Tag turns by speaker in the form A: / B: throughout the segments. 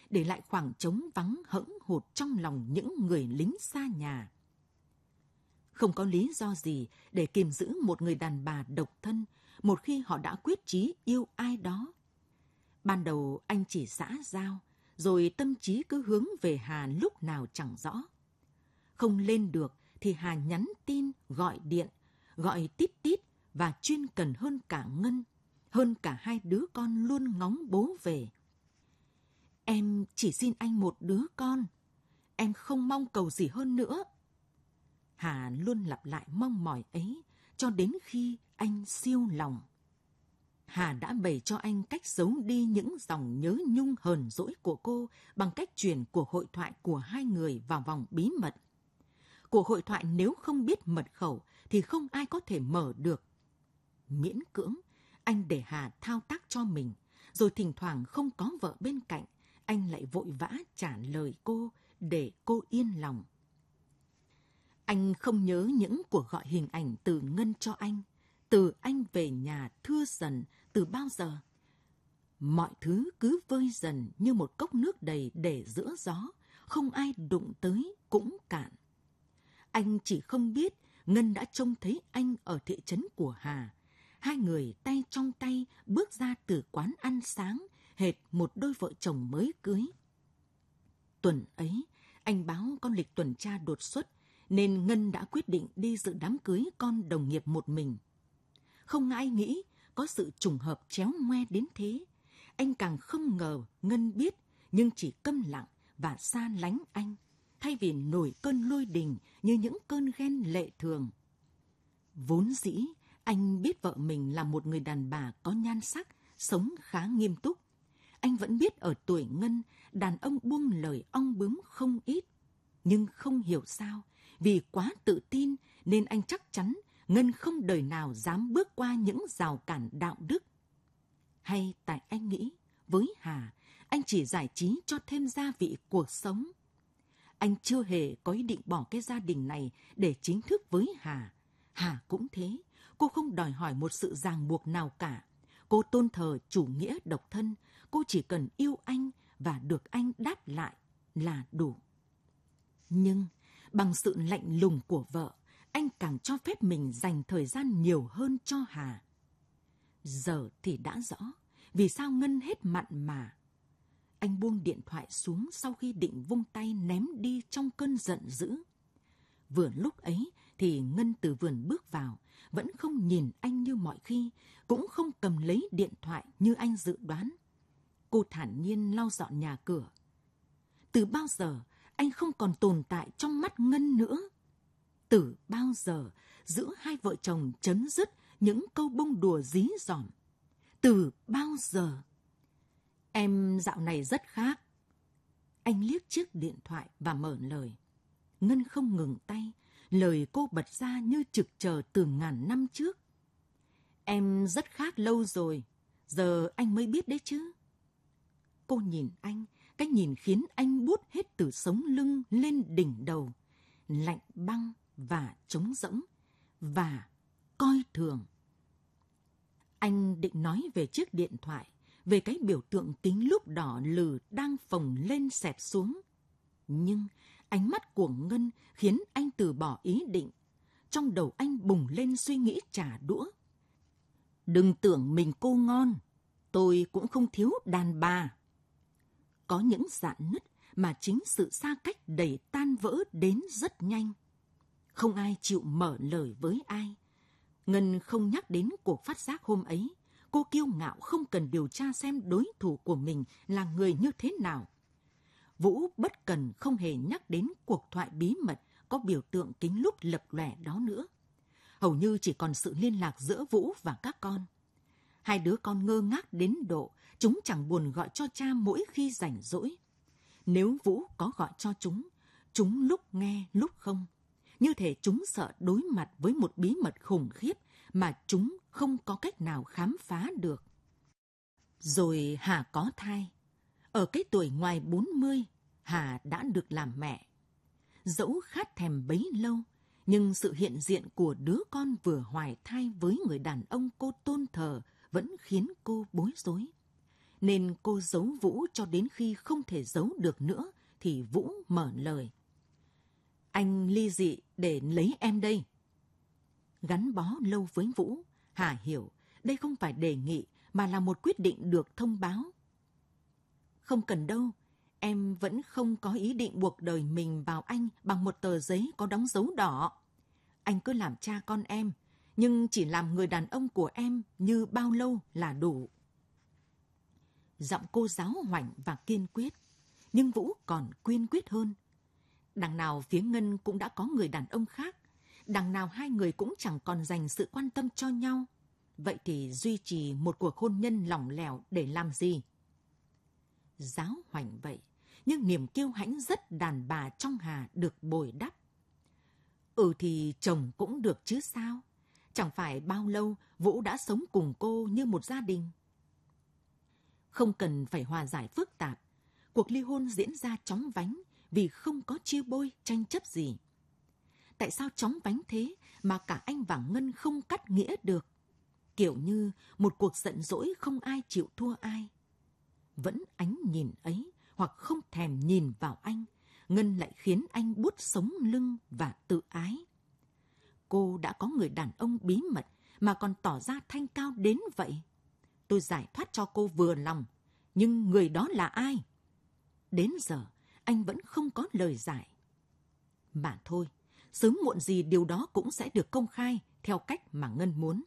A: để lại khoảng trống vắng hẫng hụt trong lòng những người lính xa nhà. Không có lý do gì để kìm giữ một người đàn bà độc thân một khi họ đã quyết chí yêu ai đó. Ban đầu anh chỉ xã giao, rồi tâm trí cứ hướng về Hà lúc nào chẳng rõ. Không lên được thì Hà nhắn tin, gọi điện, gọi tít tít và chuyên cần hơn cả Ngân, hơn cả hai đứa con luôn ngóng bố về. Em chỉ xin anh một đứa con, em không mong cầu gì hơn nữa. Hà luôn lặp lại mong mỏi ấy cho đến khi anh siêu lòng. Hà đã bày cho anh cách giấu đi những dòng nhớ nhung hờn dỗi của cô bằng cách truyền cuộc hội thoại của hai người vào vòng bí mật. Cuộc hội thoại nếu không biết mật khẩu thì không ai có thể mở được. Miễn cưỡng, anh để Hà thao tác cho mình, rồi thỉnh thoảng không có vợ bên cạnh, anh lại vội vã trả lời cô để cô yên lòng. Anh không nhớ những cuộc gọi hình ảnh từ Ngân cho anh, từ anh về nhà thưa dần từ bao giờ. Mọi thứ cứ vơi dần như một cốc nước đầy để giữa gió, không ai đụng tới cũng cạn. Anh chỉ không biết Ngân đã trông thấy anh ở thị trấn của Hà. Hai người tay trong tay bước ra từ quán ăn sáng, hệt một đôi vợ chồng mới cưới. Tuần ấy, anh báo con lịch tuần tra đột xuất, nên Ngân đã quyết định đi dự đám cưới con đồng nghiệp một mình. Không ai nghĩ có sự trùng hợp chéo ngoe đến thế. Anh càng không ngờ Ngân biết, nhưng chỉ câm lặng và xa lánh anh, thay vì nổi cơn lôi đình như những cơn ghen lệ thường. Vốn dĩ, anh biết vợ mình là một người đàn bà có nhan sắc, sống khá nghiêm túc. Anh vẫn biết ở tuổi Ngân, đàn ông buông lời ong bướm không ít. Nhưng không hiểu sao, vì quá tự tin nên anh chắc chắn Ngân không đời nào dám bước qua những rào cản đạo đức. Hay tại anh nghĩ, với Hà, anh chỉ giải trí cho thêm gia vị cuộc sống. Anh chưa hề có ý định bỏ cái gia đình này để chính thức với Hà. Hà cũng thế, cô không đòi hỏi một sự ràng buộc nào cả. Cô tôn thờ chủ nghĩa độc thân, cô chỉ cần yêu anh và được anh đáp lại là đủ. Nhưng bằng sự lạnh lùng của vợ, anh càng cho phép mình dành thời gian nhiều hơn cho Hà. Giờ thì đã rõ vì sao Ngân hết mặn mà. Anh buông điện thoại xuống sau khi định vung tay ném đi trong cơn giận dữ. Vừa lúc ấy thì Ngân từ vườn bước vào, vẫn không nhìn anh như mọi khi, cũng không cầm lấy điện thoại như anh dự đoán. Cô thản nhiên lau dọn nhà cửa. Từ bao giờ anh không còn tồn tại trong mắt Ngân nữa? Từ bao giờ giữa hai vợ chồng chấm dứt những câu bông đùa dí dỏm? Từ bao giờ? Em dạo này rất khác. Anh liếc chiếc điện thoại và mở lời. Ngân không ngừng tay, lời cô bật ra như trực chờ từ ngàn năm trước. Em rất khác lâu rồi, giờ anh mới biết đấy chứ. Cô nhìn anh, cái nhìn khiến anh buốt hết từ sống lưng lên đỉnh đầu, lạnh băng và trống rỗng, và coi thường. Anh định nói về chiếc điện thoại, về cái biểu tượng kính lúp đỏ lừ đang phồng lên xẹt xuống. Nhưng ánh mắt của Ngân khiến anh từ bỏ ý định. Trong đầu anh bùng lên suy nghĩ trả đũa. Đừng tưởng mình cô ngon, tôi cũng không thiếu đàn bà. Có những rạn nứt mà chính sự xa cách đẩy tan vỡ đến rất nhanh. Không ai chịu mở lời với ai. Ngân không nhắc đến cuộc phát giác hôm ấy. Cô kiêu ngạo không cần điều tra xem đối thủ của mình là người như thế nào. Vũ bất cần không hề nhắc đến cuộc thoại bí mật có biểu tượng kính lúp lập lòe đó nữa. Hầu như chỉ còn sự liên lạc giữa Vũ và các con. Hai đứa con ngơ ngác đến độ chúng chẳng buồn gọi cho cha mỗi khi rảnh rỗi. Nếu Vũ có gọi cho chúng lúc nghe lúc không. Như thể chúng sợ đối mặt với một bí mật khủng khiếp mà chúng không có cách nào khám phá được. Rồi Hà có thai. Ở cái tuổi ngoài 40, Hà đã được làm mẹ. Dẫu khát thèm bấy lâu, nhưng sự hiện diện của đứa con vừa hoài thai với người đàn ông cô tôn thờ vẫn khiến cô bối rối. nên cô giấu Vũ cho đến khi không thể giấu được nữa thì Vũ mở lời. Anh ly dị để lấy em đây. Gắn bó lâu với Vũ, Hà hiểu đây không phải đề nghị mà là một quyết định được thông báo. Không cần đâu, em vẫn không có ý định buộc đời mình vào anh bằng một tờ giấy có đóng dấu đỏ. Anh cứ làm cha con em, nhưng chỉ làm người đàn ông của em như bao lâu là đủ. Giọng cô giáo hoảnh và kiên quyết, nhưng Vũ còn kiên quyết hơn. Đằng nào phía Ngân cũng đã có người đàn ông khác, đằng nào hai người cũng chẳng còn dành sự quan tâm cho nhau. Vậy thì duy trì một cuộc hôn nhân lỏng lẻo để làm gì? Giáo hoảnh vậy, nhưng niềm kiêu hãnh rất đàn bà trong Hà được bồi đắp. Thì chồng cũng được chứ sao? Chẳng phải bao lâu Vũ đã sống cùng cô như một gia đình. Không cần phải hòa giải phức tạp. Cuộc ly hôn diễn ra chóng vánh vì không có chia bôi tranh chấp gì. Tại sao chóng vánh thế mà cả anh và Ngân không cắt nghĩa được? Kiểu như một cuộc giận dỗi không ai chịu thua ai. Vẫn ánh nhìn ấy hoặc không thèm nhìn vào anh, Ngân lại khiến anh buốt sống lưng và tự ái. Cô đã có người đàn ông bí mật mà còn tỏ ra thanh cao đến vậy. Tôi giải thoát cho cô vừa lòng, nhưng người đó là ai? Đến giờ, anh vẫn không có lời giải. Mà thôi, sớm muộn gì điều đó cũng sẽ được công khai theo cách mà Ngân muốn.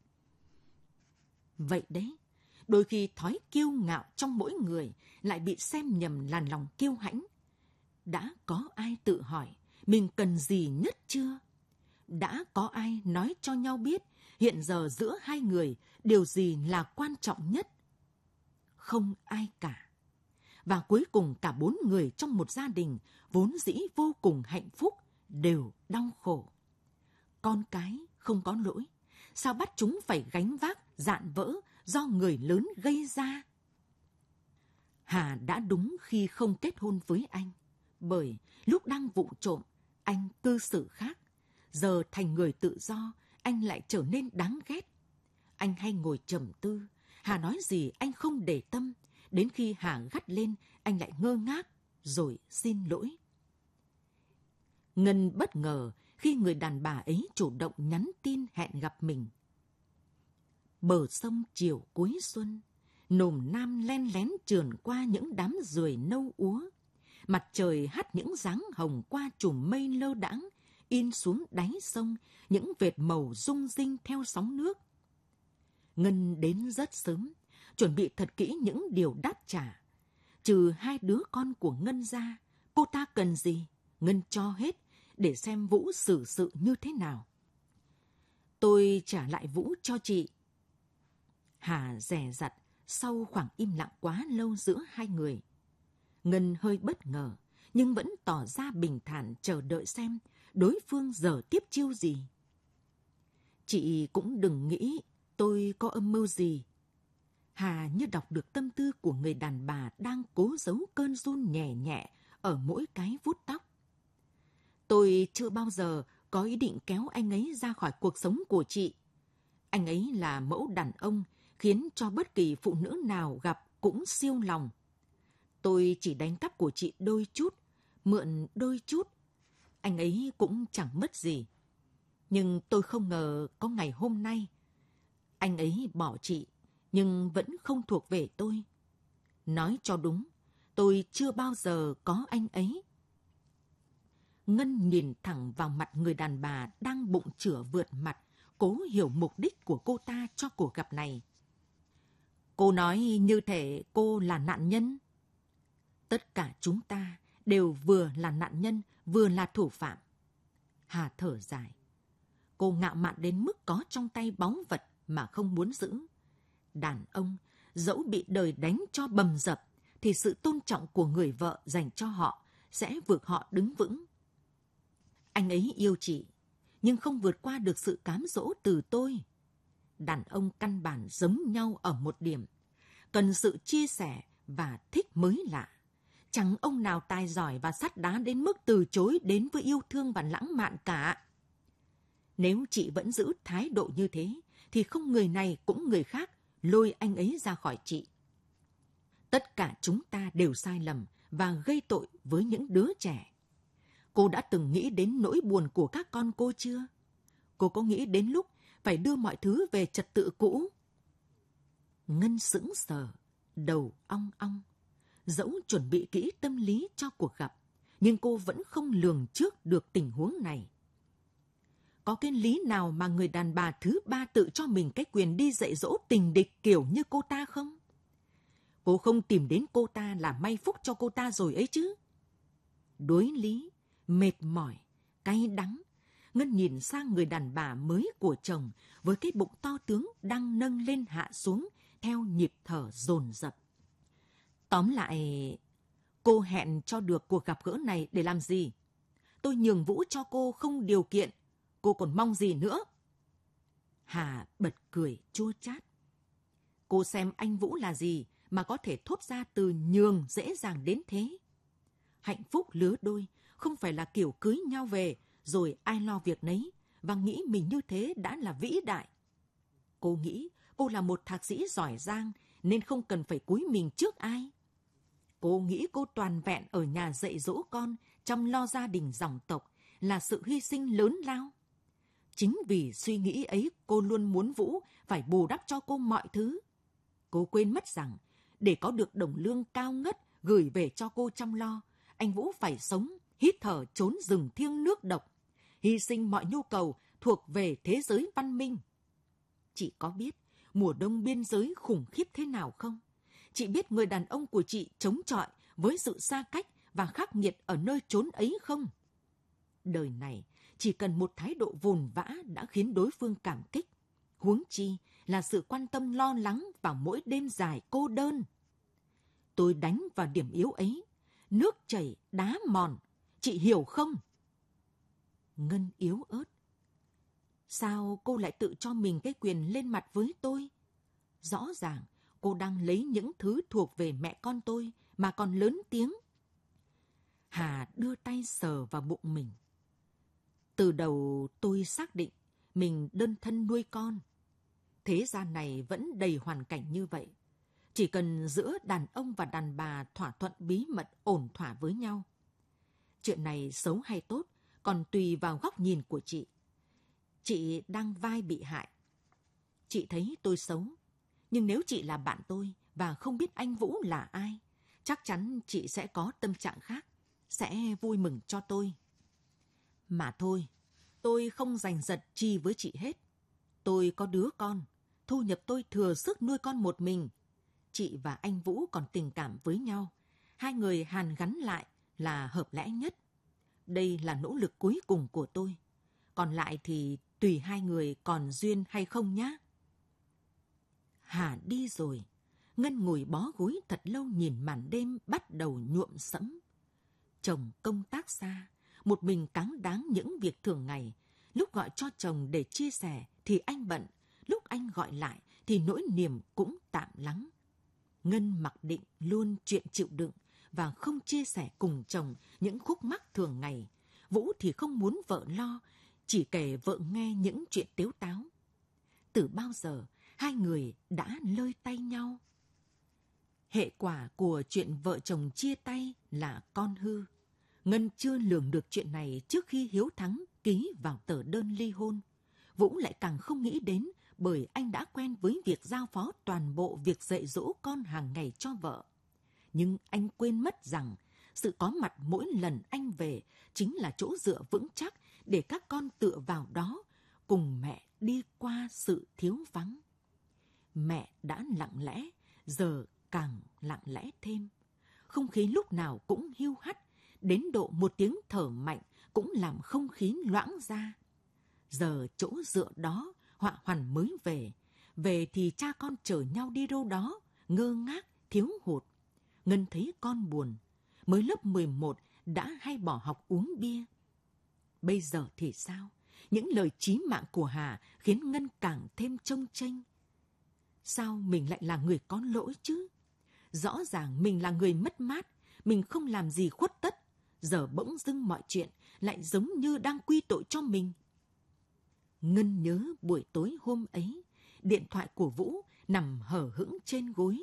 A: Vậy đấy, đôi khi thói kiêu ngạo trong mỗi người lại bị xem nhầm là lòng kiêu hãnh. Đã có ai tự hỏi mình cần gì nhất chưa? Đã có ai nói cho nhau biết hiện giờ giữa hai người điều gì là quan trọng nhất? Không ai cả. Và cuối cùng cả 4 người trong một gia đình vốn dĩ vô cùng hạnh phúc đều đau khổ. Con cái không có lỗi, sao bắt chúng phải gánh vác dạn vỡ do người lớn gây ra? Hà đã đúng khi không kết hôn với anh, bởi lúc đang vụng trộm, anh cư xử khác. Giờ thành người tự do, anh lại trở nên đáng ghét. Anh hay ngồi trầm tư, Hà nói gì anh không để tâm, đến khi Hà gắt lên, anh lại ngơ ngác, rồi xin lỗi. Ngân bất ngờ khi người đàn bà ấy chủ động nhắn tin hẹn gặp mình. Bờ sông chiều cuối xuân, nồm nam len lén trườn qua những đám ruồi nâu úa. Mặt trời hắt những dáng hồng qua chùm mây lơ đãng, in xuống đáy sông những vệt màu rung rinh theo sóng nước. Ngân đến rất sớm, chuẩn bị thật kỹ những điều đáp trả. Trừ 2 đứa con của Ngân ra, cô ta cần gì, Ngân cho hết để xem Vũ xử sự như thế nào. Tôi trả lại Vũ cho chị. Hà dè dặt sau khoảng im lặng quá lâu giữa hai người. Ngân hơi bất ngờ, nhưng vẫn tỏ ra bình thản chờ đợi xem đối phương giờ tiếp chiêu gì. Chị cũng đừng nghĩ tôi có âm mưu gì. Hà như đọc được tâm tư của người đàn bà đang cố giấu cơn run nhẹ nhẹ ở mỗi cái vuốt tóc. Tôi chưa bao giờ có ý định kéo anh ấy ra khỏi cuộc sống của chị. Anh ấy là mẫu đàn ông khiến cho bất kỳ phụ nữ nào gặp cũng siêu lòng. Tôi chỉ đánh cắp của chị đôi chút, mượn đôi chút. Anh ấy cũng chẳng mất gì. Nhưng tôi không ngờ có ngày hôm nay. Anh ấy bỏ chị, nhưng vẫn không thuộc về tôi. Nói cho đúng, tôi chưa bao giờ có anh ấy. Ngân nhìn thẳng vào mặt người đàn bà đang bụng chửa vượt mặt, cố hiểu mục đích của cô ta cho cuộc gặp này. Cô nói như thể cô là nạn nhân. Tất cả chúng ta đều vừa là nạn nhân, vừa là thủ phạm. Hà thở dài. Cô ngạo mạn đến mức có trong tay báu vật mà không muốn giữ. Đàn ông, dẫu bị đời đánh cho bầm dập, thì sự tôn trọng của người vợ dành cho họ sẽ vượt họ đứng vững. Anh ấy yêu chị, nhưng không vượt qua được sự cám dỗ từ tôi. Đàn ông căn bản giống nhau ở một điểm, cần sự chia sẻ và thích mới lạ. Chẳng ông nào tài giỏi và sắt đá đến mức từ chối đến với yêu thương và lãng mạn cả. Nếu chị vẫn giữ thái độ như thế, thì không người này cũng người khác lôi anh ấy ra khỏi chị. Tất cả chúng ta đều sai lầm và gây tội với những đứa trẻ. Cô đã từng nghĩ đến nỗi buồn của các con cô chưa? Cô có nghĩ đến lúc phải đưa mọi thứ về trật tự cũ? Ngân sững sờ, đầu ong ong. Dẫu chuẩn bị kỹ tâm lý cho cuộc gặp, nhưng cô vẫn không lường trước được tình huống này. Có cái lý nào mà người đàn bà thứ ba tự cho mình cái quyền đi dạy dỗ tình địch kiểu như cô ta không? Cô không tìm đến cô ta là may phúc cho cô ta rồi ấy chứ. Đối lý, mệt mỏi, cay đắng, Ngân nhìn sang người đàn bà mới của chồng với cái bụng to tướng đang nâng lên hạ xuống theo nhịp thở dồn dập. Tóm lại, cô hẹn cho được cuộc gặp gỡ này để làm gì? Tôi nhường Vũ cho cô không điều kiện, cô còn mong gì nữa? Hà bật cười chua chát. Cô xem anh Vũ là gì mà có thể thốt ra từ nhường dễ dàng đến thế? Hạnh phúc lứa đôi không phải là kiểu cưới nhau về rồi ai lo việc nấy và nghĩ mình như thế đã là vĩ đại. Cô nghĩ cô là một thạc sĩ giỏi giang nên không cần phải cúi mình trước ai. Cô nghĩ cô toàn vẹn ở nhà dạy dỗ con, chăm lo gia đình dòng tộc là sự hy sinh lớn lao. Chính vì suy nghĩ ấy cô luôn muốn Vũ phải bù đắp cho cô mọi thứ. Cô quên mất rằng để có được đồng lương cao ngất gửi về cho cô chăm lo, anh Vũ phải sống, hít thở trốn rừng thiêng nước độc, hy sinh mọi nhu cầu thuộc về thế giới văn minh. Chị có biết mùa đông biên giới khủng khiếp thế nào không? Chị biết người đàn ông của chị chống chọi với sự xa cách và khắc nghiệt ở nơi chốn ấy không? Đời này chỉ cần một thái độ vồn vã đã khiến đối phương cảm kích, huống chi là sự quan tâm lo lắng vào mỗi đêm dài cô đơn. Tôi đánh vào điểm yếu ấy, nước chảy đá mòn, chị hiểu không? Ngân yếu ớt. Sao cô lại tự cho mình cái quyền lên mặt với tôi? Rõ ràng cô đang lấy những thứ thuộc về mẹ con tôi mà còn lớn tiếng. Hà đưa tay sờ vào bụng mình. Từ đầu tôi xác định mình đơn thân nuôi con. Thế gian này vẫn đầy hoàn cảnh như vậy. Chỉ cần giữa đàn ông và đàn bà thỏa thuận bí mật ổn thỏa với nhau. Chuyện này xấu hay tốt còn tùy vào góc nhìn của chị. Chị đang vai bị hại. Chị thấy tôi xấu. Nhưng nếu chị là bạn tôi và không biết anh Vũ là ai, chắc chắn chị sẽ có tâm trạng khác, sẽ vui mừng cho tôi. Mà thôi, tôi không giành giật chi với chị hết. Tôi có đứa con, thu nhập tôi thừa sức nuôi con một mình. Chị và anh Vũ còn tình cảm với nhau. Hai người hàn gắn lại là hợp lẽ nhất. Đây là nỗ lực cuối cùng của tôi. Còn lại thì tùy hai người còn duyên hay không nhá. Hà đi rồi. Ngân ngồi bó gối thật lâu nhìn màn đêm bắt đầu nhuộm sẫm. Chồng công tác xa, một mình cáng đáng những việc thường ngày. Lúc gọi cho chồng để chia sẻ thì anh bận, lúc anh gọi lại thì nỗi niềm cũng tạm lắng. Ngân mặc định luôn chuyện chịu đựng và không chia sẻ cùng chồng những khúc mắc thường ngày. Vũ thì không muốn vợ lo, chỉ kể vợ nghe những chuyện tếu táo. Từ bao giờ hai người đã lơi tay nhau? Hệ quả của chuyện vợ chồng chia tay là con hư. Ngân chưa lường được chuyện này trước khi Hiếu Thắng ký vào tờ đơn ly hôn. Vũ lại càng không nghĩ đến bởi anh đã quen với việc giao phó toàn bộ việc dạy dỗ con hàng ngày cho vợ. Nhưng anh quên mất rằng sự có mặt mỗi lần anh về chính là chỗ dựa vững chắc để các con tựa vào đó, cùng mẹ đi qua sự thiếu vắng. Mẹ đã lặng lẽ, giờ càng lặng lẽ thêm. Không khí lúc nào cũng hiu hắt, đến độ một tiếng thở mạnh cũng làm không khí loãng ra. Giờ chỗ dựa đó họa hoàn mới về thì cha con chở nhau đi đâu đó, ngơ ngác, thiếu hụt. Ngân thấy con buồn, mới lớp 11 đã hay bỏ học uống bia. Bây giờ thì sao? Những lời chí mạng của Hà khiến Ngân càng thêm chông chênh. Sao mình lại là người có lỗi chứ? Rõ ràng mình là người mất mát, mình không làm gì khuất tất. Giờ bỗng dưng mọi chuyện lại giống như đang quy tội cho mình. Ngân nhớ buổi tối hôm ấy, điện thoại của Vũ nằm hở hững trên gối.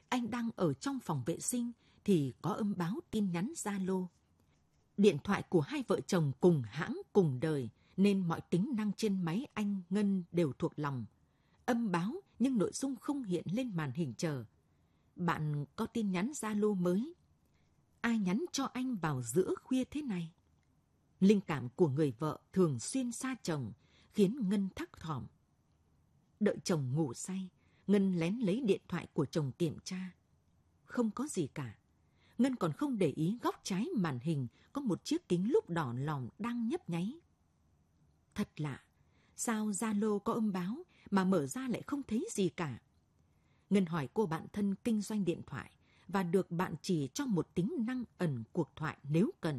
A: anh đang ở trong phòng vệ sinh thì có âm báo tin nhắn Zalo. Điện thoại của hai vợ chồng cùng hãng cùng đời nên mọi tính năng trên máy anh Ngân đều thuộc lòng. Âm báo nhưng nội dung không hiện lên màn hình chờ. Bạn có tin nhắn Zalo mới. Ai nhắn cho anh vào giữa khuya thế này? Linh cảm của người vợ thường xuyên xa chồng khiến Ngân thắc thỏm. Đợi chồng ngủ say, Ngân lén lấy điện thoại của chồng kiểm tra. Không có gì cả. Ngân còn không để ý góc trái màn hình có một chiếc kính lúp đỏ lòm đang nhấp nháy. Thật lạ, sao Zalo có âm báo mà mở ra lại không thấy gì cả? Ngân hỏi cô bạn thân kinh doanh điện thoại và được bạn chỉ cho một tính năng ẩn cuộc thoại nếu cần.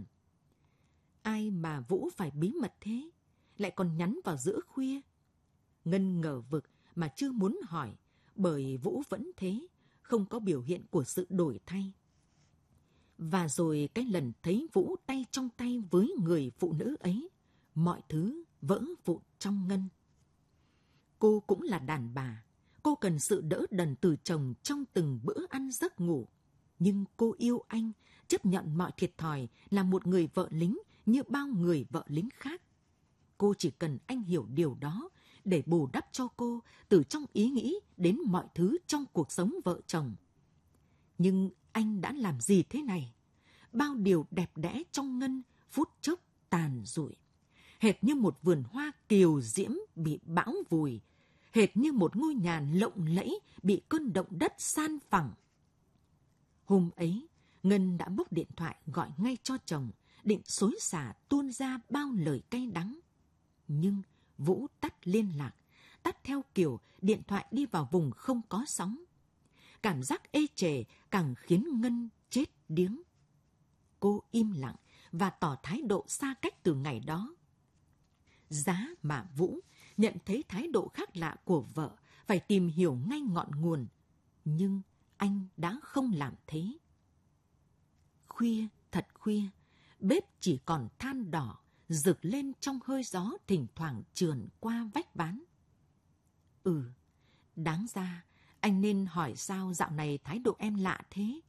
A: Ai mà Vũ phải bí mật thế, lại còn nhắn vào giữa khuya? Ngân ngờ vực mà chưa muốn hỏi, bởi Vũ vẫn thế, không có biểu hiện của sự đổi thay. Và rồi cái lần thấy Vũ tay trong tay với người phụ nữ ấy, mọi thứ vỡ vụn trong Ngân. Cô cũng là đàn bà, cô cần sự đỡ đần từ chồng trong từng bữa ăn giấc ngủ. Nhưng cô yêu anh, chấp nhận mọi thiệt thòi là một người vợ lính như bao người vợ lính khác. Cô chỉ cần anh hiểu điều đó để bù đắp cho cô từ trong ý nghĩ đến mọi thứ trong cuộc sống vợ chồng. Nhưng anh đã làm gì thế này? Bao điều đẹp đẽ trong Ngân phút chốc tàn rụi. Hệt như một vườn hoa kiều diễm bị bão vùi. Hệt như một ngôi nhà lộng lẫy bị cơn động đất san phẳng. Hôm ấy, Ngân đã bốc điện thoại gọi ngay cho chồng, định xối xả tuôn ra bao lời cay đắng. Nhưng Vũ tắt liên lạc, tắt theo kiểu điện thoại đi vào vùng không có sóng. Cảm giác ê chề càng khiến Ngân chết điếng. Cô im lặng và tỏ thái độ xa cách từ ngày đó. Giá mà Vũ nhận thấy thái độ khác lạ của vợ, phải tìm hiểu ngay ngọn nguồn. Nhưng anh đã không làm thế. Khuya, thật khuya, bếp chỉ còn than đỏ, rực lên trong hơi gió thỉnh thoảng trườn qua vách ván. Đáng ra anh nên hỏi sao dạo này thái độ em lạ thế.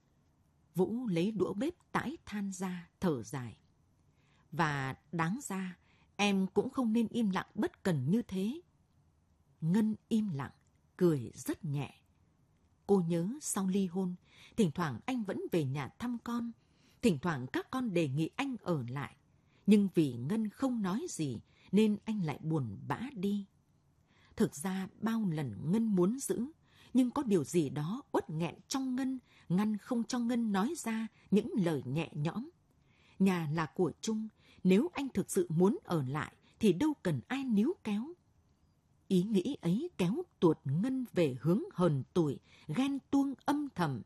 A: Vũ lấy đũa bếp tãi than ra, thở dài. Và đáng ra em cũng không nên im lặng bất cần như thế. Ngân im lặng, cười rất nhẹ. Cô nhớ sau ly hôn, thỉnh thoảng anh vẫn về nhà thăm con. Thỉnh thoảng các con đề nghị anh ở lại. Nhưng vì Ngân không nói gì nên anh lại buồn bã đi. Thực ra bao lần Ngân muốn giữ, nhưng có điều gì đó uất nghẹn trong Ngân, ngăn không cho Ngân nói ra những lời nhẹ nhõm. Nhà là của chung, nếu anh thực sự muốn ở lại thì đâu cần ai níu kéo. Ý nghĩ ấy kéo tuột Ngân về hướng hờn tủi, ghen tuông âm thầm.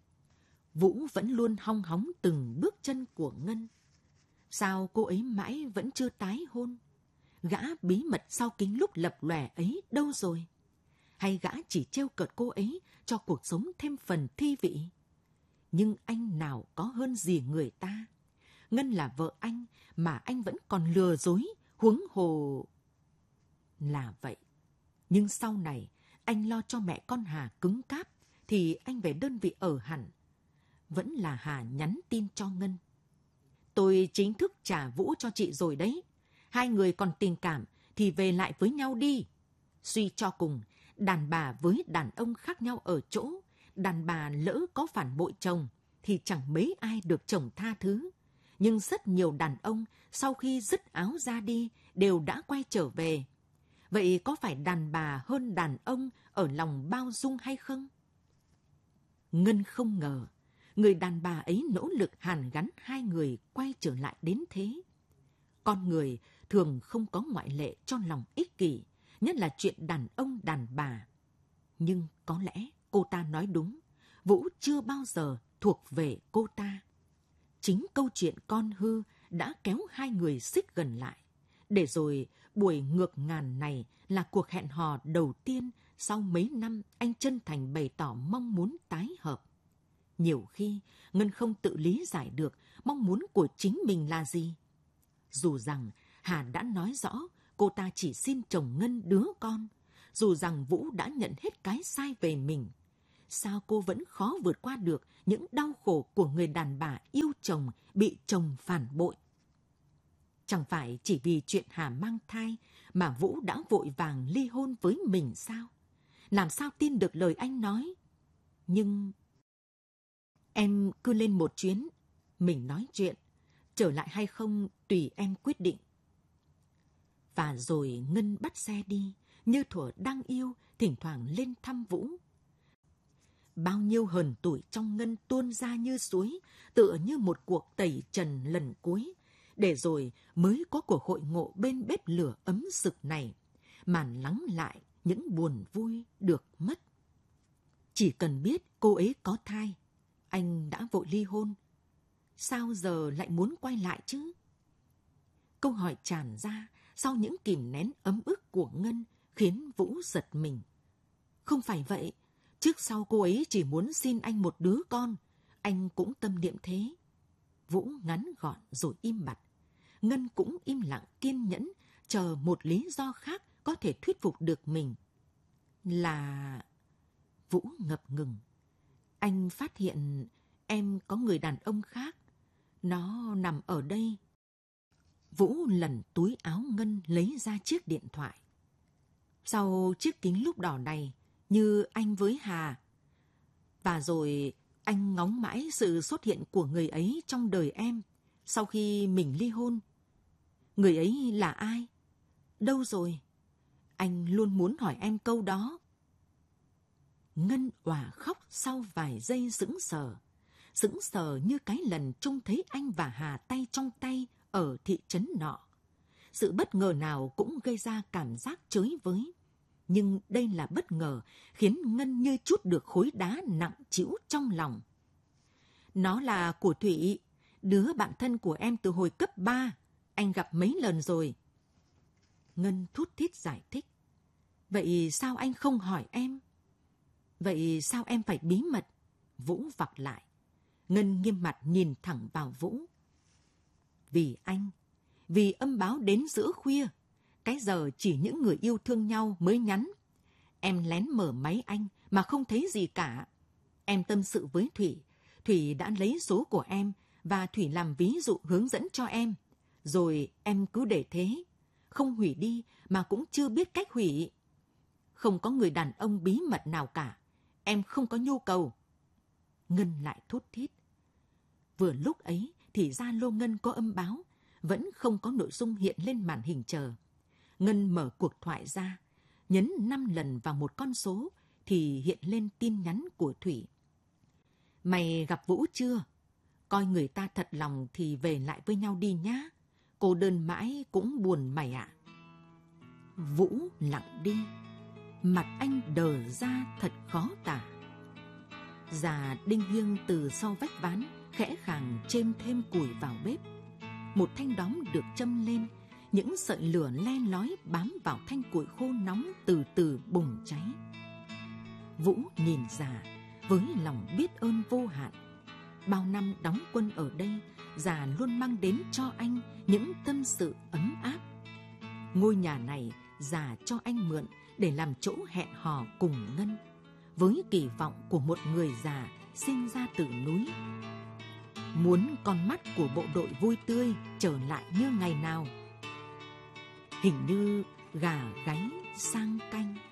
A: Vũ vẫn luôn hong hóng từng bước chân của Ngân. Sao cô ấy mãi vẫn chưa tái hôn? Gã bí mật sau kính lúc lập lòe ấy đâu rồi? Hay gã chỉ trêu cợt cô ấy cho cuộc sống thêm phần thi vị? Nhưng anh nào có hơn gì người ta? Ngân là vợ anh mà anh vẫn còn lừa dối, huống hồ... Là vậy. Nhưng sau này, anh lo cho mẹ con Hà cứng cáp, thì anh về đơn vị ở hẳn. Vẫn là Hà nhắn tin cho Ngân. Tôi chính thức trả Vũ cho chị rồi đấy. Hai người còn tình cảm thì về lại với nhau đi. Suy cho cùng, đàn bà với đàn ông khác nhau ở chỗ, đàn bà lỡ có phản bội chồng thì chẳng mấy ai được chồng tha thứ. Nhưng rất nhiều đàn ông sau khi dứt áo ra đi đều đã quay trở về. Vậy có phải đàn bà hơn đàn ông ở lòng bao dung hay không? Ngân không ngờ, người đàn bà ấy nỗ lực hàn gắn hai người quay trở lại đến thế. Con người thường không có ngoại lệ cho lòng ích kỷ, nhất là chuyện đàn ông đàn bà. Nhưng có lẽ cô ta nói đúng, Vũ chưa bao giờ thuộc về cô ta. Chính câu chuyện con hư đã kéo hai người xích gần lại. Để rồi buổi ngược ngàn này là cuộc hẹn hò đầu tiên sau mấy năm anh chân thành bày tỏ mong muốn tái hợp. Nhiều khi Ngân không tự lý giải được mong muốn của chính mình là gì. Dù rằng Hà đã nói rõ cô ta chỉ xin chồng Ngân đứa con, dù rằng Vũ đã nhận hết cái sai về mình, sao cô vẫn khó vượt qua được những đau khổ của người đàn bà yêu chồng bị chồng phản bội? Chẳng phải chỉ vì chuyện Hà mang thai mà Vũ đã vội vàng ly hôn với mình sao? Làm sao tin được lời anh nói? Nhưng em cứ lên một chuyến, mình nói chuyện, trở lại hay không tùy em quyết định. Và rồi Ngân bắt xe đi, như thuở đang yêu, thỉnh thoảng lên thăm Vũ. Bao nhiêu hờn tủi trong Ngân tuôn ra như suối, tựa như một cuộc tẩy trần lần cuối, để rồi mới có cuộc hội ngộ bên bếp lửa ấm sực này, màn lắng lại những buồn vui được mất. Chỉ cần biết cô ấy có thai, anh đã vội ly hôn. Sao giờ lại muốn quay lại chứ? Câu hỏi tràn ra sau những kìm nén ấm ức của Ngân khiến Vũ giật mình. Không phải vậy, trước sau cô ấy chỉ muốn xin anh một đứa con, anh cũng tâm niệm thế. Vũ ngắn gọn rồi im bặt. Ngân cũng im lặng kiên nhẫn, chờ một lý do khác có thể thuyết phục được mình. Là... Vũ ngập ngừng. Anh phát hiện em có người đàn ông khác. Nó nằm ở đây. Vũ lần túi áo Ngân lấy ra chiếc điện thoại. Sau chiếc kính lúp đỏ này, như anh với Hà. Và rồi anh ngóng mãi sự xuất hiện của người ấy trong đời em sau khi mình ly hôn. Người ấy là ai? Đâu rồi? Anh luôn muốn hỏi em câu đó. Ngân òa khóc sau vài giây sững sờ như cái lần trông thấy anh và Hà tay trong tay ở thị trấn nọ. Sự bất ngờ nào cũng gây ra cảm giác chới với. Nhưng đây là bất ngờ khiến Ngân như trút được khối đá nặng trĩu trong lòng. Nó là của Thủy, đứa bạn thân của em từ hồi cấp 3. Anh gặp mấy lần rồi. Ngân thút thít giải thích. Vậy sao anh không hỏi em? Vậy sao em phải bí mật? Vũ vặc lại. Ngân nghiêm mặt nhìn thẳng vào Vũ. Vì anh, vì âm báo đến giữa khuya, cái giờ chỉ những người yêu thương nhau mới nhắn. Em lén mở máy anh mà không thấy gì cả. Em tâm sự với Thủy, Thủy đã lấy số của em và Thủy làm ví dụ hướng dẫn cho em. Rồi em cứ để thế, không hủy đi mà cũng chưa biết cách hủy. Không có người đàn ông bí mật nào cả, em không có nhu cầu. Ngân lại thút thít. Vừa lúc ấy thì Zalo Ngân có âm báo, vẫn không có nội dung hiện lên màn hình chờ. Ngân mở cuộc thoại ra, nhấn 5 lần vào một con số thì hiện lên tin nhắn của Thủy. Mày gặp Vũ chưa? Coi người ta thật lòng thì về lại với nhau đi nhá. Cô đơn mãi cũng buồn mày ạ. Vũ lặng đi, mặt anh đờ ra thật khó tả. Già đinh hiêng từ sau vách ván khẽ khàng chêm thêm củi vào bếp. Một thanh đóm được châm lên, những sợi lửa le lói bám vào thanh củi khô nóng từ từ bùng cháy. Vũ nhìn già với lòng biết ơn vô hạn. Bao năm đóng quân ở đây, già luôn mang đến cho anh những tâm sự ấm áp. Ngôi nhà này già cho anh mượn để làm chỗ hẹn hò cùng Ngân, với kỳ vọng của một người già sinh ra từ núi. Muốn con mắt của bộ đội vui tươi trở lại như ngày nào. Hình như gà gáy sang canh.